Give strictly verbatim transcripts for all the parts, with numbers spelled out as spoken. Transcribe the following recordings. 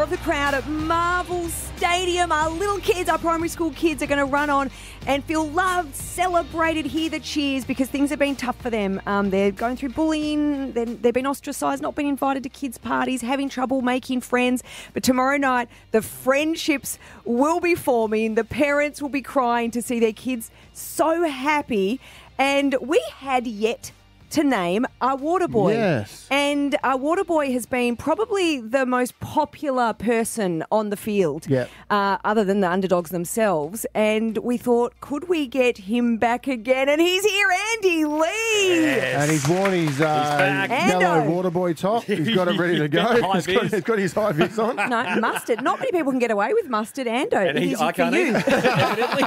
more of the crowd at Marvel Stadium. Our little kids, our primary school kids, are going to run on and feel loved, celebrated, hear the cheers because things have been tough for them. Um, they're going through bullying, they're, they've been ostracised, not been invited to kids' parties, having trouble making friends. But tomorrow night, the friendships will be forming. The parents will be crying to see their kids so happy. And we had yet to name our water boy. Yes. And our water boy has been probably the most popular person on the field, Yep. uh, other than the underdogs themselves. And we thought, could we get him back again? And he's here, Andy Lee. And he's worn his uh, back. yellow Ando. water boy top. He's got it ready to go. High He's got, vis. he's got his high vis on. No, mustard. Not many people can get away with mustard, Ando. And It he, is I for can't you. either, evidently.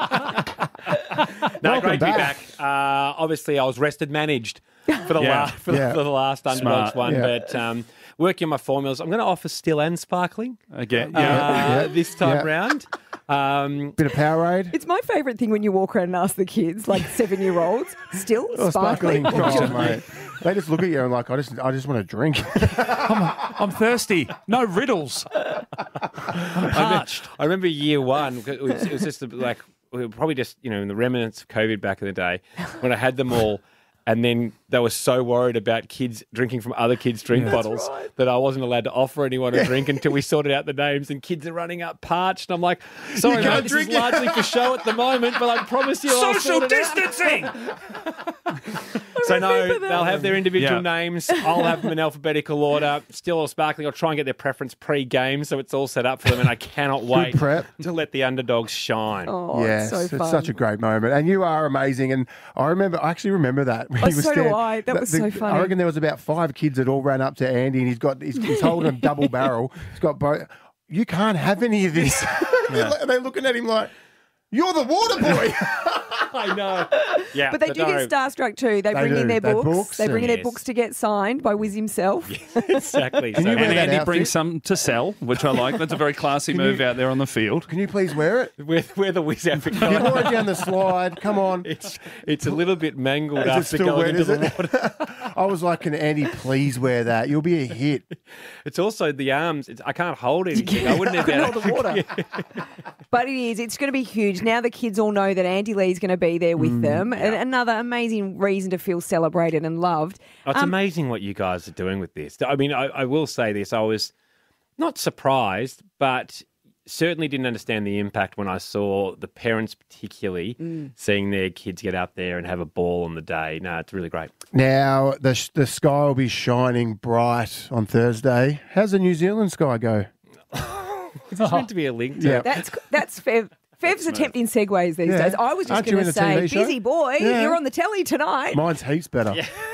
No, Welcome great to be back. back. Uh, obviously, I was rested managed for the, Yeah. la- for, the Yeah. for the last underdogs Smart. one, Yeah. but um, working on my formulas. I'm going to offer still and sparkling Again, uh, yeah. Yeah. this time Yeah. round. Um, Bit of Powerade. It's my favourite thing when you walk around and ask the kids, like seven-year-olds, still Or sparkling. Oh, mate. They just look at you and like, I just, I just want to drink. I'm thirsty. No riddles. I'm parched. I remember year one. It was, it was just like we were probably just you know in the remnants of COVID back in the day when I had them all. And then they were so worried about kids drinking from other kids' drink bottles that I wasn't allowed to offer anyone a drink until we sorted out the names. And kids are running up parched. And I'm like, sorry, can't mate, this drink is it." largely for show at the moment, but I promise you I'll Social sort it out. distancing. So no, they'll have their individual Yeah. names. I'll have them in alphabetical order. Still or sparkling. I'll try and get their preference pre-game so it's all set up for them. And I cannot wait prep. to let the underdogs shine. Oh, yes, it's so fun. such a great moment. And you are amazing. And I remember, I actually remember that. When Oh, he was so do stand- I. That was so funny. I reckon there was about five kids that all ran up to Andy and he's got, he's, he's holding a double barrel. He's got both. You can't have any of this. They're, they're looking at him like, you're the water boy. I know. Yeah, But they do no, get starstruck too. They, They bring in do. their They books. books They bring in and- their books to get signed by Wiz himself. Exactly. So, you wear And that Andy outfit? brings some to sell, which I like. That's a very classy move out there on the field. Can you please wear it? we're, we're the whiz outfit. You wore it down the slide. Come on. It's it's a little bit mangled Is it after still going wet, into is the it? water. I was like, can Andy please wear that? You'll be a hit. It's also the arms. It's, I can't hold anything. I wouldn't have been Hold the water. But it is. It's going to be huge. Now the kids all know that Andy Lee's going to be there with them. And another amazing reason to feel celebrated and loved. It's Um, amazing what you guys are doing with this. I mean, I, I will say this. I was not surprised, but certainly didn't understand the impact when I saw the parents particularly seeing their kids get out there and have a ball on the day. No, it's really great. Now, the, sh- the sky will be shining bright on Thursday. How's the New Zealand sky go? It's meant to be a link to Yeah. That's that's Fev. Fev's attempting segues these Yeah. days. I was just Aren't you going in to a T say, V show? busy boy, Yeah. you're on the telly tonight. Mine's heaps better.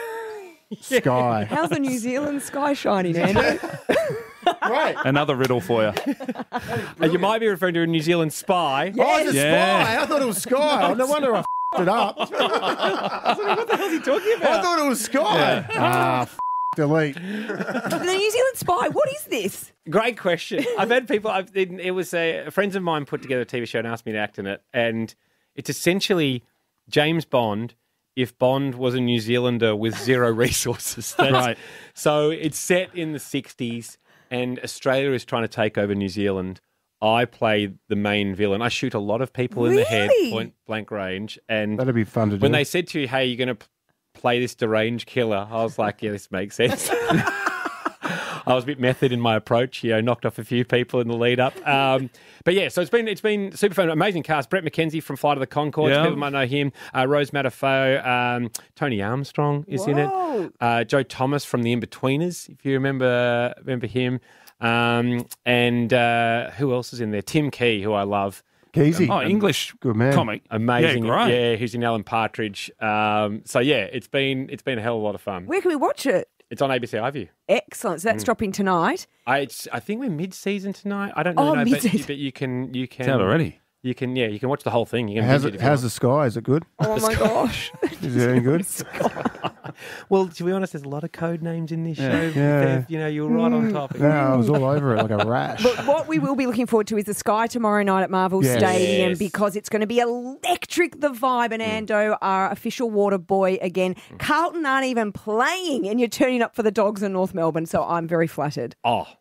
Sky. How's the New Zealand sky shining, Andy? Great. Another riddle for you. Uh, you might be referring to a New Zealand spy. Oh, it's a Yeah. spy. I thought it was sky. No wonder I f***ed it up. What the hell are you talking I about? thought it was sky. Ah, f- delete. The New Zealand spy, what is this? Great question. I've had people. I've, it, it was a friends of mine put together a T V show and asked me to act in it, and it's essentially James Bond if Bond was a New Zealander with zero resources. That's, Right. So it's set in the sixties, and Australia is trying to take over New Zealand. I play the main villain. I shoot a lot of people in the head, Really? point blank range, and That'd be fun to do. when they said to you, "Hey, you're going to p- play this deranged killer," I was like, "Yeah, this makes sense." I was a bit method in my approach. You know, knocked off a few people in the lead up. Um, but yeah, so it's been it's been super fun, amazing cast. Brett McKenzie from Flight of the Conchords, Yeah. people might know him. Uh, Rose Matafo, um, Tony Armstrong is in Whoa. it. Uh, Joe Thomas from The Inbetweeners, if you remember remember him. Um, and uh, who else is in there? Tim Key, who I love. Keezy. Oh, English Good man. comic. Amazing, Yeah, great. yeah. Who's in Alan Partridge? Um, so yeah, it's been it's been a hell of a lot of fun. Where can we watch it? It's on A B C iView. Excellent. So Mm. that's dropping tonight. I it's, I think we're mid season tonight. I don't really Oh, know, but, mid-season. but you can you can It's out already. You can yeah you can watch the whole thing. You can How's, binge it, if you how's want. the sky? Is it good? Oh, my gosh. Is it any good? Well, to be honest, there's a lot of code names in this Yeah. show. Yeah. Bev, you know, you're right on top. No, I was all over it like a rash. But what we will be looking forward to is the Sky tomorrow night at Marvel Yes. Stadium Yes. because it's going to be electric, the vibe, and Ando, our official water boy again. Carlton aren't even playing and you're turning up for the Dogs in North Melbourne, so I'm very flattered. Oh,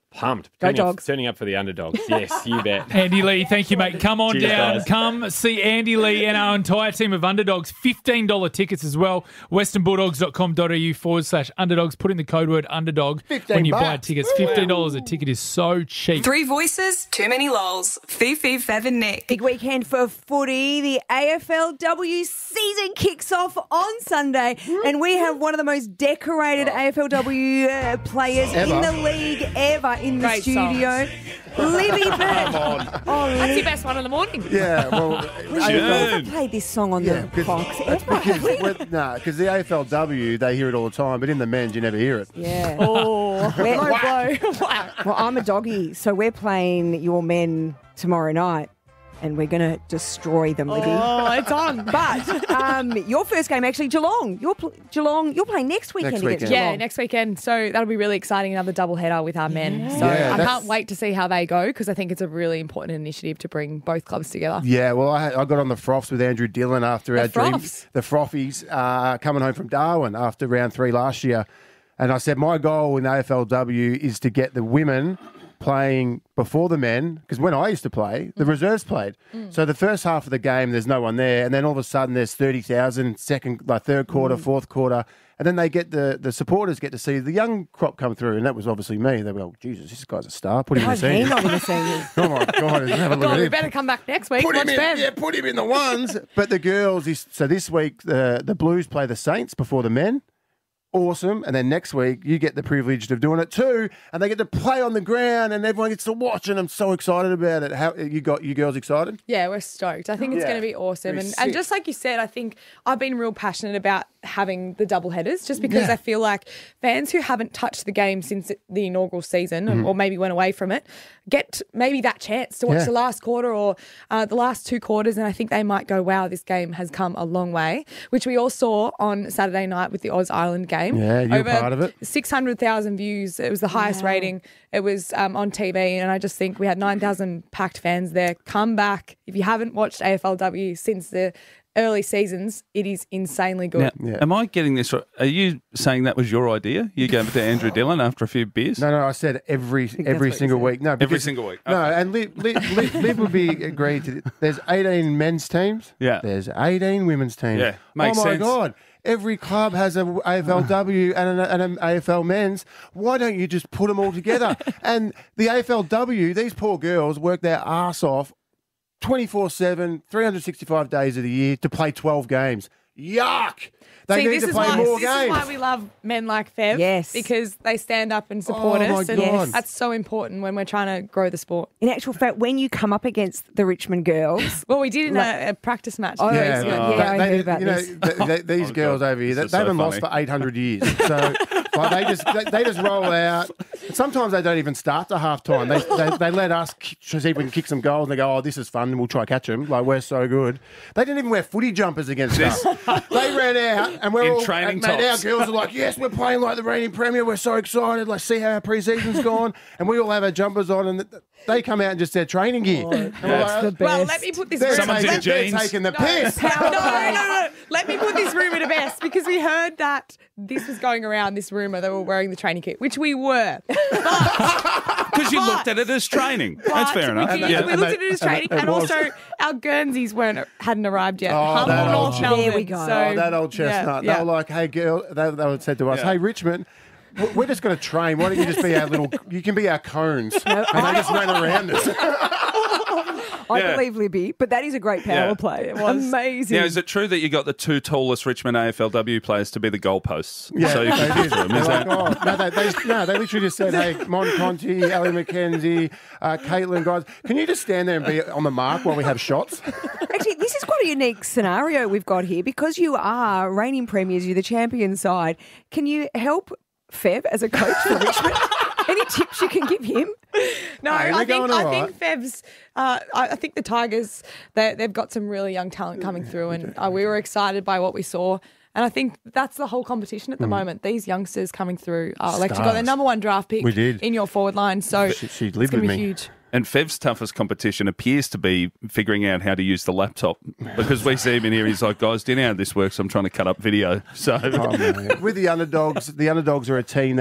Pumped. Go Turning up, Dogs. turning up for the underdogs. Yes, you bet. Andy Lee, thank you, mate. Come on Cheers, down. guys. Come see Andy Lee and our entire team of underdogs. fifteen dollars tickets as well. westernbulldogs.com.au forward slash underdogs. Put in the code word underdog when you buy bucks. tickets. fifteen dollars a ticket is so cheap. Three voices, too many lols. Fifi, Fev and Nick. Big weekend for footy. The A F L W season kicks off on Sunday, and we have one of the most decorated A F L W uh, players Ever. in the league ever in the Great studio. Libby Bird. Oh, That's Libby. your best one in the morning. Yeah, well, We should never play this song on yeah, the 'cause- Fox that's ever. because we're- nah, because the A F L W they hear it all the time, but in the men's you never hear it. Yeah. Oh, We're- low blow. Wow. Well, I'm a doggy, so we're playing your men tomorrow night, and we're going to destroy them, Libby. Oh, it's on. But um, your first game, actually, Geelong. You're pl- Geelong. You're playing next weekend Next against weekend. Yeah, Geelong. next weekend. So that'll be really exciting. Another double header with our men. So Yeah, I that's- can't wait to see how they go because I think it's a really important initiative to bring both clubs together. Yeah, well, I, I got on the froths with Andrew Dillon after The our dream, froths? the frothies uh, coming home from Darwin after round three last year, and I said my goal in A F L W is to get the women playing before the men, because when I used to play, the reserves played. So the first half of the game, there's no one there, and then all of a sudden there's thirty thousand, second, like third quarter, fourth quarter, and then they get the, the supporters get to see the young crop come through, and that was obviously me. They were like, Jesus, this guy's a star. Put him in the How's he scene. not in the seniors? Oh my God, have a look God, at we him. better come back next week. Put him Watch in, Fev. yeah, put him in the ones. But the girls, is, so this week the the Blues play the Saints before the men. Awesome. And then next week you get the privilege of doing it too, and they get to play on the ground, and everyone gets to watch. And I'm so excited about it. How you got you girls excited? Yeah, we're stoked. I think it's Yeah. going to be awesome. Be And, sick. and just like you said, I think I've been real passionate about having the double headers just because Yeah. I feel like fans who haven't touched the game since the inaugural season Mm-hmm. or maybe went away from it get maybe that chance to watch Yeah. the last quarter or uh, the last two quarters. And I think they might go, wow, this game has come a long way, which we all saw on Saturday night with the Oz Island game. Yeah, you're Over part of it. six hundred thousand views. It was the highest rating. It was um, on T V, and I just think we had nine thousand packed fans there. Come back. If you haven't watched A F L W since the early seasons, it is insanely good. Now, Yeah. am I getting this right? Are you saying that was your idea? You gave it to Andrew Dillon after a few beers? No, no, I said every every what you single said. week. No, Every because- single week. No, Okay. and Liv, Liv, Liv, Liv would be agreed to. There's eighteen men's teams. Yeah. There's eighteen women's teams. Yeah, makes oh my sense. God. Every club has a A F L W and an, and an A F L men's. Why don't you just put them all together? And the A F L W, these poor girls work their arse off twenty-four seven, three hundred sixty-five days of the year to play twelve games. Yuck! They See, need this to is play why, more this games. is why we love men like Fev. Yes. Because they stand up and support Oh, my us. And God. that's so important when we're trying to grow the sport. In actual fact, when you come up against the Richmond girls, Well, we did in Like- a, a practice match. Oh, very yeah, soon. yeah, They- I they- heard about you know, this. th- th- these Oh, girls God. over here, they, This is they so haven't lost funny. for eight hundred years. So like, they just they, they just roll out. Sometimes they don't even start to half time. They, they they let us kick, see if we can kick some goals, and they go, "Oh, this is fun, and we'll try catch them." Like we're so good. They didn't even wear footy jumpers against us. They ran out, and we're In all training and, mate, our tops. girls are like, "Yes, we're playing like the reigning premier. We're so excited. Like, see how our pre-season's gone." And we all have our jumpers on, and th- they come out in just their training gear. And we're that's like, the Well, best. let me put this they're, room Someone's in taking, they're jeans. taking the No, piss. no, no, no, no. Let me put this rumour to best because we heard that this was going around, this rumour that we were wearing the training kit, which we were. Because you looked at it as training. That's But fair enough. We, did, Yeah. we looked at it as training, and and it was. also our Guernseys weren't hadn't arrived yet. Oh, Humble that North old- Melbourne. There we go. So, Oh, that old chestnut. Yeah, They were like, hey, girl, they, they would say to us, Yeah. hey, Richmond, w- we're just going to train. Why don't you just be our little, you can be our cones. And they just ran around us. I Yeah. believe Libby, but that is a great power Yeah. play. It was. Amazing. Yeah, is it true that you got the two tallest Richmond A F L W players to be the goalposts? Yeah, so you they can did. kick them. They're Is like, that? oh, no, they, they, no, they literally just said, hey, Mon Conti, Ellie McKenzie, uh, Caitlin, guys, can you just stand there and be on the mark while we have shots? Actually, this is quite a unique scenario we've got here because you are reigning premiers, you're the champion side. Can you help Fev as a coach for Richmond? Any tips you can give him? No, Hey, I we're think going I all think Fev's. Uh, I, I think the Tigers they, they've got some really young talent coming through, and uh, we were excited by what we saw. And I think that's the whole competition at the moment. These youngsters coming through. Uh, like you got the Stars. number one draft pick We did. in your forward line, so She- she it's lived going to with be me. huge. And Fev's toughest competition appears to be figuring out how to use the laptop. Because we see him in here, he's like, guys, do you know how this works? I'm trying to cut up video. So Oh, man. With the underdogs, the underdogs are a team that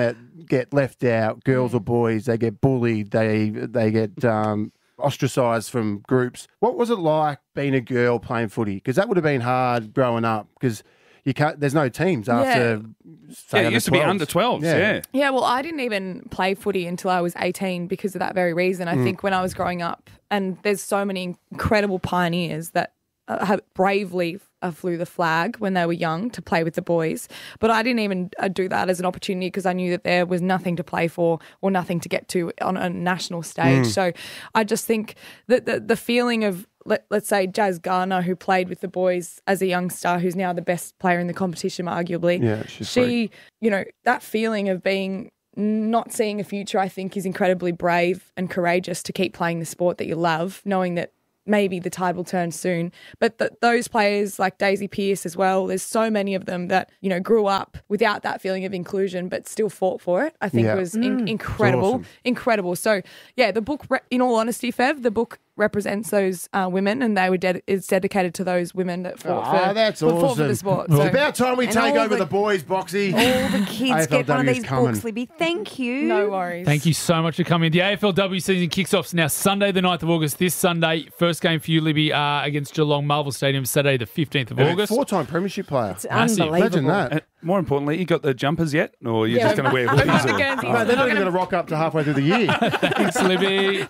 get left out, girls or boys, they get bullied, they they get um, ostracised from groups. What was it like being a girl playing footy? Because that would have been hard growing up because you can't. There's no teams after. Say, Yeah, it used to be under twelves, yeah. Yeah, well, I didn't even play footy until I was eighteen because of that very reason. I think when I was growing up, and there's so many incredible pioneers that uh, have bravely uh, flew the flag when they were young to play with the boys. But I didn't even uh, do that as an opportunity because I knew that there was nothing to play for or nothing to get to on a national stage. So I just think that the, the feeling of, Let, let's say Jazz Garner, who played with the boys as a young star, who's now the best player in the competition, arguably. Yeah, she's she, great. you know, that feeling of being not seeing a future, I think, is incredibly brave and courageous to keep playing the sport that you love, knowing that maybe the tide will turn soon. But th- those players like Daisy Pearce as well, there's so many of them that, you know, grew up without that feeling of inclusion but still fought for it. I think Yeah. was in- incredible, awesome. incredible. So, yeah, the book, re- in all honesty, Fev, the book represents those uh, women, and they were ded- it's dedicated to those women that fought Oh, for, that's fought for awesome. the sport. It's So- about time we And take all over the, the- boys, Boxy. All the kids get one of AFLW is these coming. books, Libby. Thank you. No worries. Thank you so much for coming. The A F L W season kicks off now Sunday, the ninth of August. This Sunday, first game for you, Libby, uh, against Geelong Marvel Stadium, Saturday, the fifteenth of August. Four-time premiership player. It's Massive. unbelievable. Imagine that. And more importantly, you got the jumpers yet? Or you're Yeah, just going to wear I'm not hoodies? Or... Guernsey. No, they're not even going to rock up to halfway through the year. Thanks, Libby.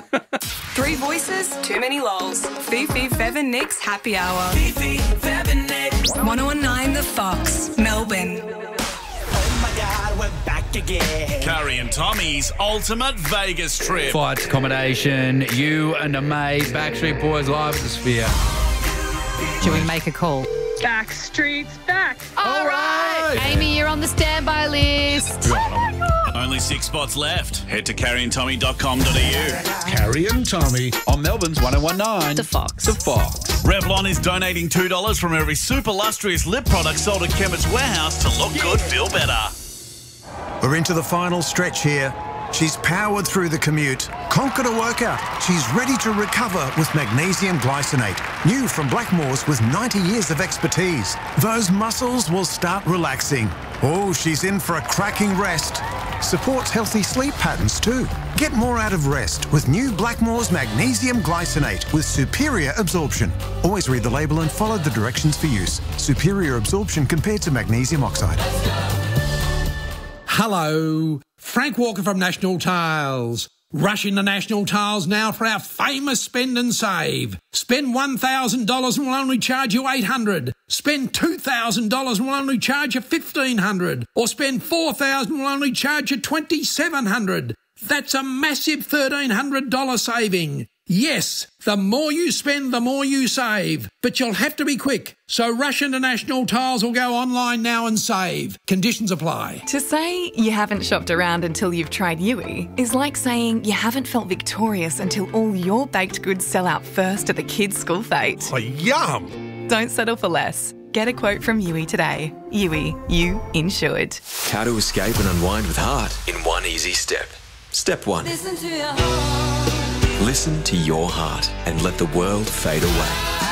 Three voices, too many lols. Fifi, Fev and Nick's happy hour. Fifi, Fev and Nick. one oh one nine The Fox, Melbourne. Oh my God, we're back again. Curry and Tommy's ultimate Vegas trip. Flights, accommodation, you and a mate, Backstreet Boys live at the Sphere. Should we make a call? Backstreet's back. All right. Amy, you're on the standby list. Only six spots left. Head to carry and tommy dot com dot a u. Carrie and Tommy. On Melbourne's one oh one nine. The Fox. The Fox. Revlon is donating two dollars from every super lustrous lip product sold at Chemist Warehouse to look good, feel better. We're into the final stretch here. She's powered through the commute, conquered a workout. She's ready to recover with magnesium glycinate. New from Blackmores with ninety years of expertise. Those muscles will start relaxing. Oh, she's in for a cracking rest. Supports healthy sleep patterns too. Get more out of rest with new Blackmores magnesium glycinate with superior absorption. Always read the label and follow the directions for use. Superior absorption compared to magnesium oxide. Hello, Frank Walker from National Tiles. Rush into National Tiles now for our famous spend and save. Spend one thousand dollars and we'll only charge you eight hundred dollars. Spend two thousand dollars and we'll only charge you fifteen hundred dollars. Or spend four thousand dollars and we'll only charge you twenty-seven hundred dollars. That's a massive thirteen hundred dollars saving. Yes, the more you spend, the more you save. But you'll have to be quick. So rush into National Tiles or go online now and save. Conditions apply. To say you haven't shopped around until you've tried Yui is like saying you haven't felt victorious until all your baked goods sell out first at the kids' school fete. Oh, yum! Don't settle for less. Get a quote from Yui today. Yui, you insured. How to escape and unwind with heart in one easy step. Step one. Listen to your heart. Listen to your heart and let the world fade away.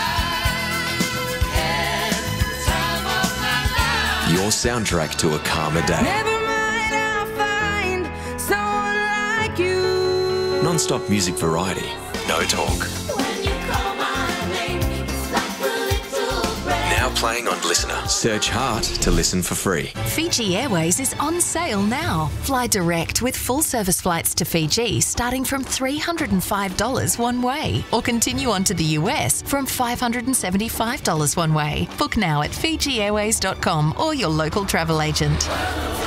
Your soundtrack to a calmer day. Never mind, I'll find someone like you. Non-stop music variety. No talk. When you call my name, it's like a little breath. Now playing on Listener. Search Heart to listen for free. Fiji Airways is on sale now. Fly direct with full service flights to Fiji starting from three hundred five dollars one way, or continue on to the U S from five hundred seventy-five dollars one way. Book now at fiji airways dot com or your local travel agent.